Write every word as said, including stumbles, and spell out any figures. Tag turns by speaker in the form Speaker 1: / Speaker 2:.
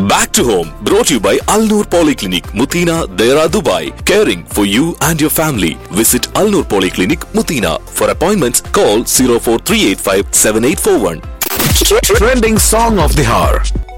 Speaker 1: Back to home, brought to you by Al Noor Polyclinic, Mutina, Dera, Dubai. Caring for you and your family. Visit Al Noor Polyclinic, Mutina. For appointments, call zero four three eight five seven eight four one. Trending song of the hour.